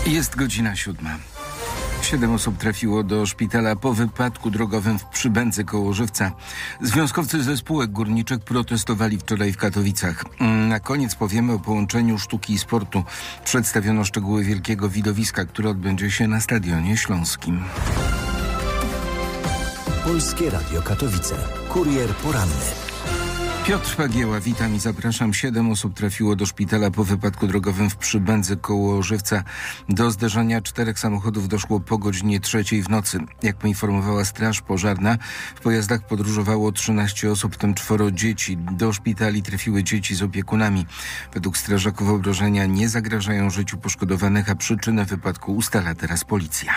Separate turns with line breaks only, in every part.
Jest godzina 7. 7 osób trafiło do szpitala po wypadku drogowym w Przybędzy koło Żywca. Związkowcy ze spółek górniczych protestowali wczoraj w Katowicach. Na koniec powiemy o połączeniu sztuki i sportu. Przedstawiono szczegóły wielkiego widowiska, które odbędzie się na Stadionie Śląskim.
Polskie Radio Katowice. Kurier poranny.
Piotr Pagieła, witam i zapraszam. 7 osób trafiło do szpitala po wypadku drogowym w Przybędzy koło Żywca. Do zderzenia 4 samochodów doszło po godzinie 3 w nocy. Jak poinformowała Straż Pożarna, w pojazdach podróżowało 13 osób, w tym 4 dzieci. Do szpitali trafiły dzieci z opiekunami. Według strażaków obrażenia nie zagrażają życiu poszkodowanych, a przyczynę wypadku ustala teraz policja.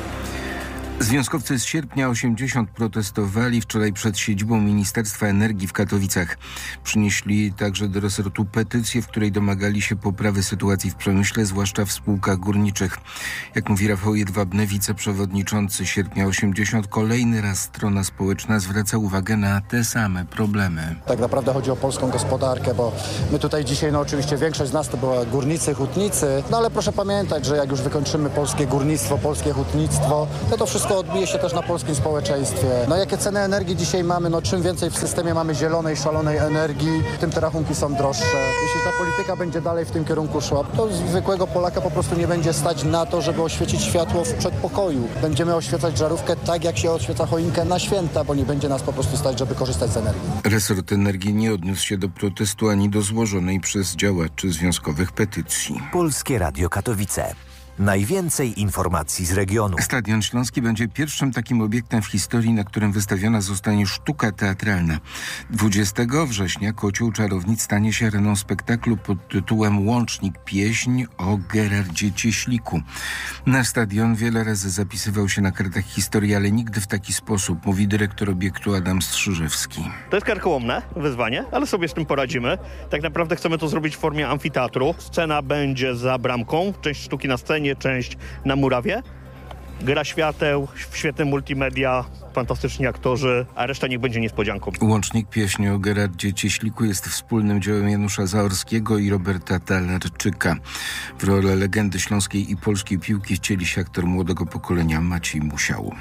Związkowcy z Sierpnia 80 protestowali wczoraj przed siedzibą Ministerstwa Energii w Katowicach. Przynieśli także do resortu petycję, w której domagali się poprawy sytuacji w przemyśle, zwłaszcza w spółkach górniczych. Jak mówi Rafał Jedwabny, wiceprzewodniczący Sierpnia 80, kolejny raz strona społeczna zwraca uwagę na te same problemy.
Tak naprawdę chodzi o polską gospodarkę, bo my tutaj dzisiaj, oczywiście większość z nas to była górnicy, hutnicy, ale proszę pamiętać, że jak już wykończymy polskie górnictwo, polskie hutnictwo, to wszystko odbije się też na polskim społeczeństwie. Jakie ceny energii dzisiaj mamy? Czym więcej w systemie mamy zielonej, szalonej energii, tym te rachunki są droższe. Jeśli ta polityka będzie dalej w tym kierunku szła, to zwykłego Polaka po prostu nie będzie stać na to, żeby oświecić światło w przedpokoju. Będziemy oświecać żarówkę tak, jak się oświeca choinkę na święta, bo nie będzie nas po prostu stać, żeby korzystać z energii.
Resort Energii nie odniósł się do protestu ani do złożonej przez działaczy związkowych petycji.
Polskie Radio Katowice. Najwięcej informacji z regionu.
Stadion Śląski będzie pierwszym takim obiektem w historii, na którym wystawiona zostanie sztuka teatralna. 20 września Kocioł Czarownic stanie się areną spektaklu pod tytułem Łącznik – pieśń o Gerardzie Cieśliku. Nasz stadion wiele razy zapisywał się na kartach historii, ale nigdy w taki sposób, mówi dyrektor obiektu Adam Strzyżewski.
To jest karkołomne wyzwanie, ale sobie z tym poradzimy. Tak naprawdę chcemy to zrobić w formie amfiteatru. Scena będzie za bramką, część sztuki na scenie, część na murawie. Gra świateł, świetne multimedia, fantastyczni aktorzy, a reszta niech będzie niespodzianką.
Łącznik – pieśń o Gerardzie Cieśliku jest wspólnym dziełem Janusza Zaorskiego i Roberta Talarczyka. W rolę legendy śląskiej i polskiej piłki wcieli się aktor młodego pokolenia Maciej Musiał.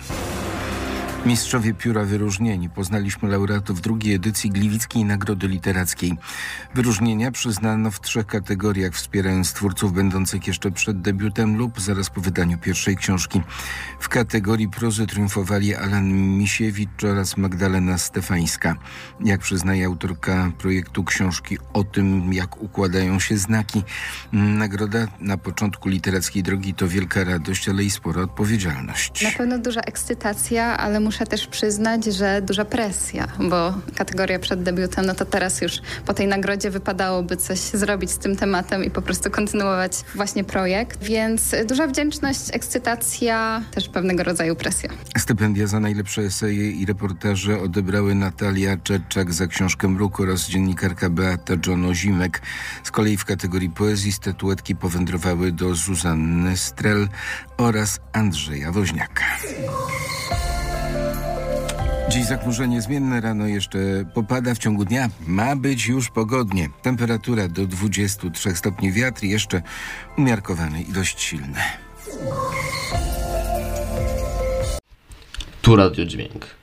Mistrzowie pióra wyróżnieni. Poznaliśmy laureatów drugiej edycji Gliwickiej Nagrody Literackiej. Wyróżnienia przyznano w 3 kategoriach, wspierając twórców będących jeszcze przed debiutem lub zaraz po wydaniu pierwszej książki. W kategorii prozy triumfowali Alan Misiewicz oraz Magdalena Stefańska. Jak przyznaje autorka projektu książki o tym, jak układają się znaki, nagroda na początku literackiej drogi to wielka radość, ale i spora odpowiedzialność.
Na pewno duża ekscytacja, ale muszę też przyznać, że duża presja, bo kategoria przed debiutem, to teraz już po tej nagrodzie wypadałoby coś zrobić z tym tematem i po prostu kontynuować właśnie projekt. Więc duża wdzięczność, ekscytacja, też pewnego rodzaju presja.
Stypendia za najlepsze eseje i reportaże odebrały Natalia Czerczak za książkę Mruk oraz dziennikarka Beata Jono-Zimek. Z kolei w kategorii poezji statuetki powędrowały do Zuzanny Strel oraz Andrzeja Woźniaka. Dziś zachmurzenie zmienne, rano jeszcze popada, w ciągu dnia ma być już pogodnie. Temperatura do 23 stopni, wiatr jeszcze umiarkowany i dość silny.
Tu Radio Dźwięk.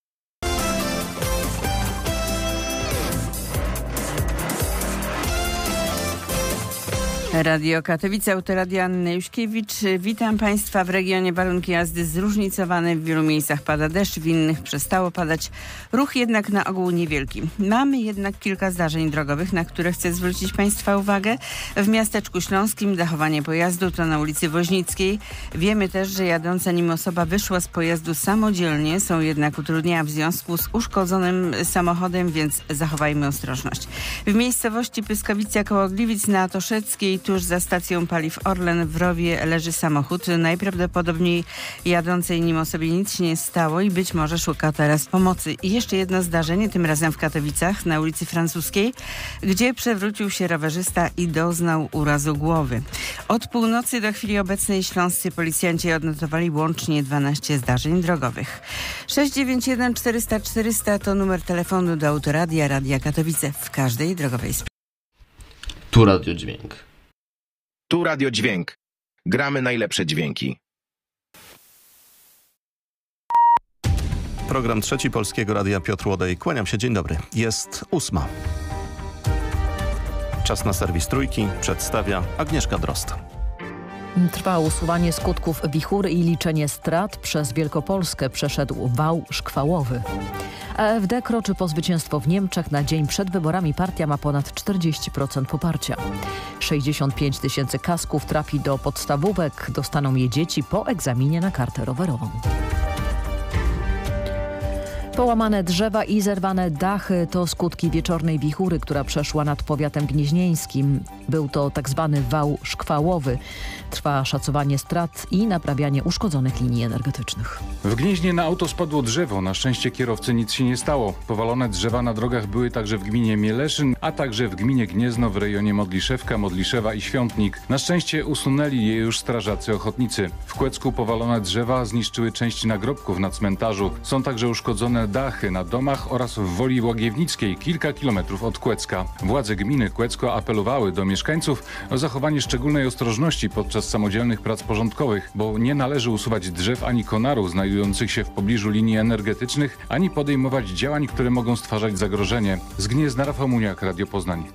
Radio Katowice, Autoradio Anna Juśkiewicz. Witam Państwa. W regionie warunki jazdy zróżnicowane. W wielu miejscach pada deszcz, w innych przestało padać. Ruch jednak na ogół niewielki. Mamy jednak kilka zdarzeń drogowych, na które chcę zwrócić Państwa uwagę. W miasteczku śląskim zachowanie pojazdu to na ulicy Woźnickiej. Wiemy też, że jadąca nim osoba wyszła z pojazdu samodzielnie. Są jednak utrudnienia w związku z uszkodzonym samochodem, więc zachowajmy ostrożność. W miejscowości Pyskowice koło Gliwic na Toszeckiej, tuż za stacją paliw Orlen w rowie leży samochód. Najprawdopodobniej jadącej nim osobie nic się nie stało i być może szuka teraz pomocy. I jeszcze jedno zdarzenie, tym razem w Katowicach na ulicy Francuskiej, gdzie przewrócił się rowerzysta i doznał urazu głowy. Od północy do chwili obecnej śląscy policjanci odnotowali łącznie 12 zdarzeń drogowych. 691 400 400 to numer telefonu do Autoradia Radia Katowice w każdej drogowej sprawie.
Tu Radio Dźwięk.
Tu Radio Dźwięk.
Gramy najlepsze dźwięki.
Program Trzeci Polskiego Radia, Piotr Łodej. Kłaniam się, dzień dobry. Jest 8. Czas na serwis Trójki. Przedstawia Agnieszka Drozd.
Trwa usuwanie skutków wichury i liczenie strat. Przez Wielkopolskę przeszedł wał szkwałowy. AfD kroczy po zwycięstwo w Niemczech. Na dzień przed wyborami partia ma ponad 40% poparcia. 65 000 kasków trafi do podstawówek. Dostaną je dzieci po egzaminie na kartę rowerową. Połamane drzewa i zerwane dachy to skutki wieczornej wichury, która przeszła nad powiatem gnieźnieńskim. Był to tak zwany wał szkwałowy. Trwa szacowanie strat i naprawianie uszkodzonych linii energetycznych.
W Gnieźnie na auto spadło drzewo. Na szczęście kierowcy nic się nie stało. Powalone drzewa na drogach były także w gminie Mieleszyn, a także w gminie Gniezno w rejonie Modliszewka, Modliszewa i Świątnik. Na szczęście usunęli je już strażacy ochotnicy. W Kłecku powalone drzewa zniszczyły część nagrobków na cmentarzu. Są także uszkodzone dachy na domach oraz w Woli Łagiewnickiej, kilka kilometrów od Kłecka. Władze gminy Kłecko apelowały do mieszkańców o zachowanie szczególnej ostrożności podczas samodzielnych prac porządkowych, bo nie należy usuwać drzew ani konarów znajdujących się w pobliżu linii energetycznych, ani podejmować działań, które mogą stwarzać zagrożenie. Z Gniezna Rafał Muniak, Radio Poznań.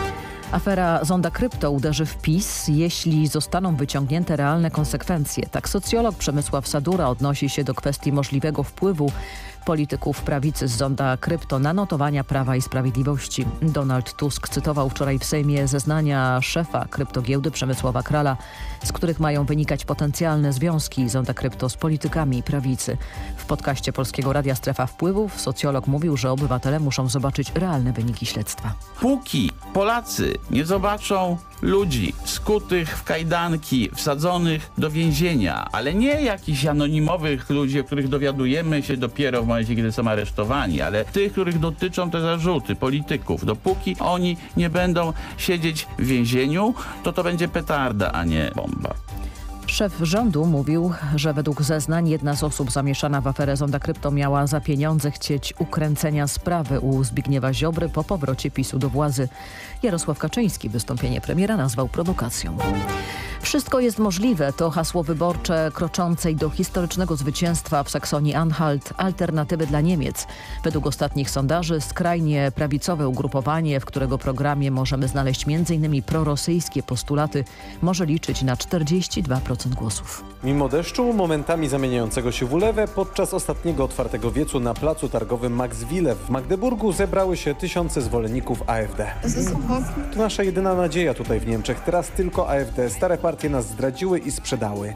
Afera Zonda Krypto uderzy w PiS, jeśli zostaną wyciągnięte realne konsekwencje. Tak socjolog Przemysław Sadura odnosi się do kwestii możliwego wpływu polityków prawicy z Zonda Krypto na notowania Prawa i Sprawiedliwości. Donald Tusk cytował wczoraj w Sejmie zeznania szefa kryptogiełdy Przemysława Krala, z których mają wynikać potencjalne związki Zonda Krypto z politykami prawicy. W podcaście Polskiego Radia Strefa Wpływów socjolog mówił, że obywatele muszą zobaczyć realne wyniki śledztwa.
Póki Polacy nie zobaczą ludzi skutych w kajdanki, wsadzonych do więzienia, ale nie jakichś anonimowych ludzi, o których dowiadujemy się dopiero w momencie, kiedy są aresztowani, ale tych, których dotyczą te zarzuty, polityków. Dopóki oni nie będą siedzieć w więzieniu, to będzie petarda, a nie bomba.
Szef rządu mówił, że według zeznań jedna z osób zamieszana w aferę Zonda Krypto miała za pieniądze chcieć ukręcenia sprawy u Zbigniewa Ziobry po powrocie PiS-u do władzy. Jarosław Kaczyński wystąpienie premiera nazwał prowokacją. Wszystko jest możliwe to hasło wyborcze kroczącej do historycznego zwycięstwa w Saksonii-Anhalt Alternatywy dla Niemiec. Według ostatnich sondaży skrajnie prawicowe ugrupowanie, w którego programie możemy znaleźć m.in. prorosyjskie postulaty, może liczyć na 42% głosów.
Mimo deszczu, momentami zamieniającego się w ulewę, podczas ostatniego otwartego wiecu na placu targowym Max Wille w Magdeburgu zebrały się tysiące zwolenników AfD. To nasza jedyna nadzieja tutaj w Niemczech. Teraz tylko AfD. Stare partie nas zdradziły i sprzedały.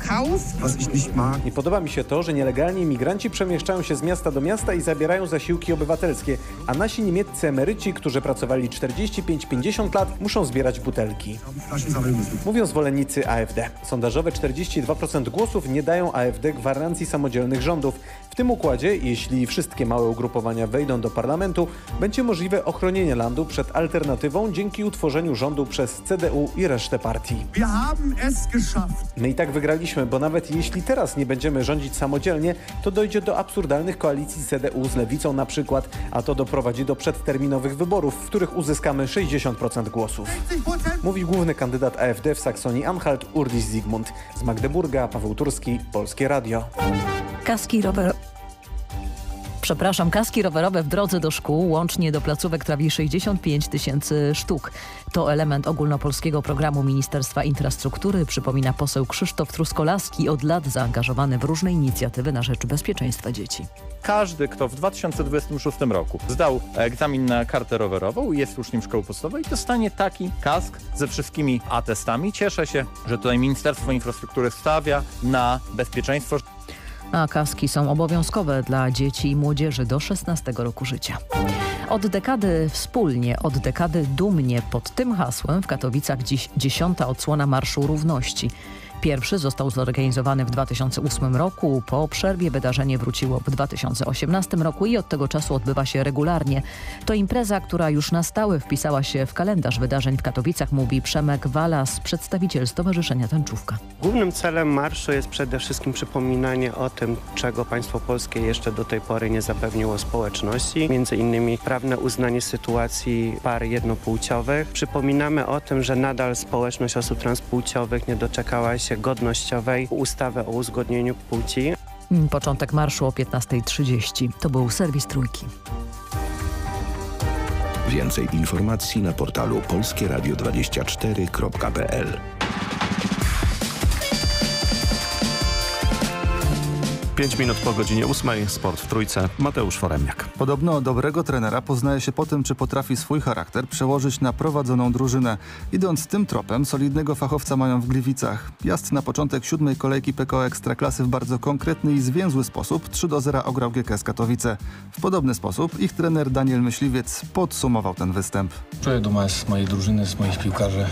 Nie podoba mi się to, że nielegalni imigranci przemieszczają się z miasta do miasta i zabierają zasiłki obywatelskie, a nasi niemieccy emeryci, którzy pracowali 45-50 lat, muszą zbierać butelki. Mówią zwolennicy AfD. Sondażowe 42% głosów nie dają AfD gwarancji samodzielnych rządów. W tym układzie, jeśli wszystkie małe ugrupowania wejdą do parlamentu, będzie możliwe ochronienie landu przed alternatywą dzięki utworzeniu rządu przez CDU i resztę partii. My i tak wygraliśmy, bo nawet jeśli teraz nie będziemy rządzić samodzielnie, to dojdzie do absurdalnych koalicji CDU z lewicą na przykład, a to doprowadzi do przedterminowych wyborów, w których uzyskamy 60% głosów. Mówi główny kandydat AfD w Saksonii-Anhalt Urdis Zygmunt. Z Magdeburga Paweł Turski, Polskie Radio.
Kaski rowerowe w drodze do szkół łącznie do placówek trafi 65 000 sztuk. To element ogólnopolskiego programu Ministerstwa Infrastruktury, przypomina poseł Krzysztof Truskolaski, od lat zaangażowany w różne inicjatywy na rzecz bezpieczeństwa dzieci.
Każdy, kto w 2026 roku zdał egzamin na kartę rowerową i jest uczniem szkoły podstawowej, dostanie taki kask ze wszystkimi atestami. Cieszę się, że tutaj Ministerstwo Infrastruktury stawia na bezpieczeństwo.
A kaski są obowiązkowe dla dzieci i młodzieży do 16 roku życia. Od dekady wspólnie, od dekady dumnie. Pod tym hasłem w Katowicach dziś 10. odsłona Marszu Równości. Pierwszy został zorganizowany w 2008 roku. Po przerwie wydarzenie wróciło w 2018 roku i od tego czasu odbywa się regularnie. To impreza, która już na stałe wpisała się w kalendarz wydarzeń w Katowicach, mówi Przemek Walas, przedstawiciel Stowarzyszenia Tęczówka.
Głównym celem marszu jest przede wszystkim przypominanie o tym, czego państwo polskie jeszcze do tej pory nie zapewniło społeczności. Między innymi prawne uznanie sytuacji par jednopłciowych. Przypominamy o tym, że nadal społeczność osób transpłciowych nie doczekała się godnościowej ustawy o uzgodnieniu płci.
Początek marszu o 15:30. To był serwis Trójki.
Więcej informacji na portalu polskieradio24.pl.
5 minut po godzinie 8. Sport w Trójce. Mateusz Foremniak.
Podobno dobrego trenera poznaje się po tym, czy potrafi swój charakter przełożyć na prowadzoną drużynę. Idąc tym tropem, solidnego fachowca mają w Gliwicach. Piast na początek 7. kolejki PKO Ekstraklasy w bardzo konkretny i zwięzły sposób 3-0 ograł GKS Katowice. W podobny sposób ich trener Daniel Myśliwiec podsumował ten występ.
Czuję dumę z mojej drużyny, z moich piłkarzy.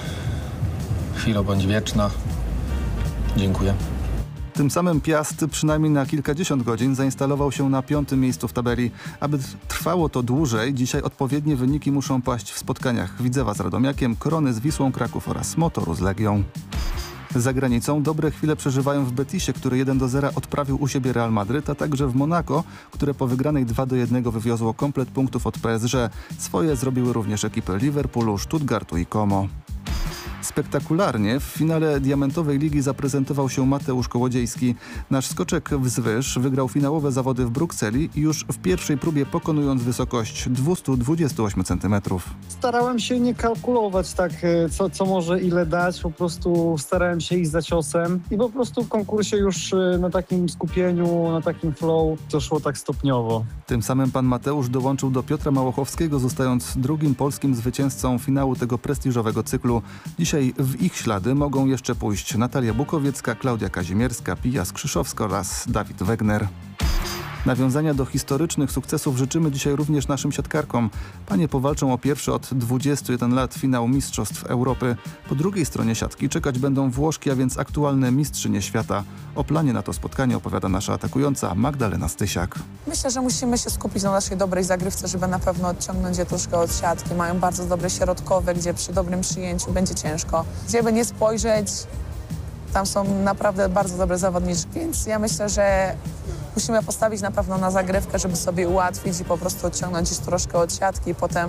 Chwila bądź wieczna. Dziękuję.
Tym samym Piast przynajmniej na kilkadziesiąt godzin zainstalował się na 5. miejscu w tabeli. Aby trwało to dłużej, dzisiaj odpowiednie wyniki muszą paść w spotkaniach Widzewa z Radomiakiem, Korony z Wisłą Kraków oraz Motoru z Legią. Za granicą dobre chwile przeżywają w Betisie, który 1-0 odprawił u siebie Real Madryt, a także w Monako, które po wygranej 2-1 wywiozło komplet punktów od PSG. Swoje zrobiły również ekipy Liverpoolu, Stuttgartu i Como. Spektakularnie w finale Diamentowej Ligi zaprezentował się Mateusz Kołodziejski. Nasz skoczek wzwyż wygrał finałowe zawody w Brukseli i już w pierwszej próbie pokonując wysokość 228 cm.
Starałem się nie kalkulować tak, co może ile dać. Po prostu starałem się iść za ciosem i po prostu w konkursie już na takim skupieniu, na takim flow to szło tak stopniowo.
Tym samym pan Mateusz dołączył do Piotra Małochowskiego, zostając drugim polskim zwycięzcą finału tego prestiżowego cyklu. Dzisiaj w ich ślady mogą jeszcze pójść Natalia Bukowiecka, Klaudia Kazimierska, Pija Skrzyszowska oraz Dawid Wegner. Nawiązania do historycznych sukcesów życzymy dzisiaj również naszym siatkarkom. Panie powalczą o pierwszy od 21 lat finał Mistrzostw Europy. Po drugiej stronie siatki czekać będą Włoszki, a więc aktualne mistrzynie świata. O planie na to spotkanie opowiada nasza atakująca Magdalena Stysiak.
Myślę, że musimy się skupić na naszej dobrej zagrywce, żeby na pewno odciągnąć je troszkę od siatki. Mają bardzo dobre środkowe, gdzie przy dobrym przyjęciu będzie ciężko. Gdzie by nie spojrzeć, tam są naprawdę bardzo dobre zawodniczki, więc ja myślę, że musimy postawić na pewno na zagrywkę, żeby sobie ułatwić i po prostu odciągnąć ich troszkę od siatki i potem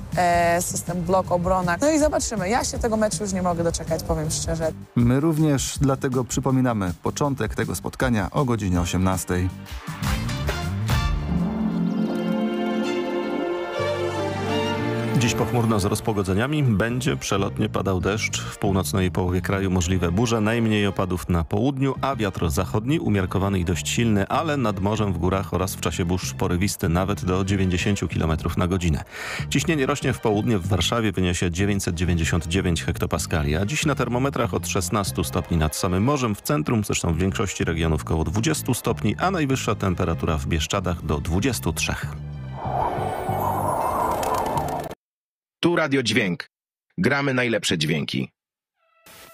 system blok, obrona. No i zobaczymy. Ja się tego meczu już nie mogę doczekać, powiem szczerze.
My również, dlatego przypominamy początek tego spotkania o godzinie 18.
Dziś pochmurno z rozpogodzeniami. Będzie przelotnie padał deszcz. W północnej połowie kraju możliwe burze. Najmniej opadów na południu, a wiatr zachodni umiarkowany i dość silny, ale nad morzem, w górach oraz w czasie burz porywisty nawet do 90 km na godzinę. Ciśnienie rośnie w południe. W Warszawie wyniesie 999 hektopaskali, a dziś na termometrach od 16 stopni nad samym morzem. W centrum, zresztą w większości regionów koło 20 stopni, a najwyższa temperatura w Bieszczadach do 23.
Tu Radio Dźwięk. Gramy najlepsze dźwięki.